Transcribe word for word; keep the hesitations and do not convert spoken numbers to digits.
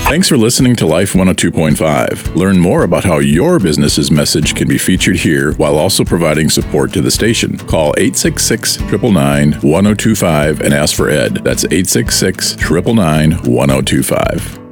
Thanks for listening to Life one oh two point five. Learn more about how your business's message can be featured here while also providing support to the station. Call eight six six, nine nine nine, one oh two five and ask for Ed. That's eight six six, nine nine nine, one oh two five.